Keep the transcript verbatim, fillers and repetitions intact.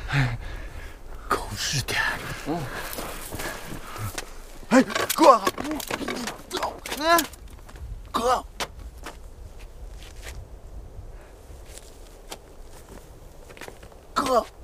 口是点。嗯。 哎，哥，嗯，哥，哥。